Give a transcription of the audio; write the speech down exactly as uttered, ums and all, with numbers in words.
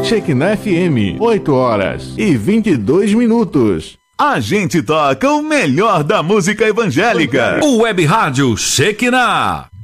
Shekinah F M, oito horas e vinte e dois minutos. A gente toca o melhor da música evangélica. O Web Rádio Shekinah.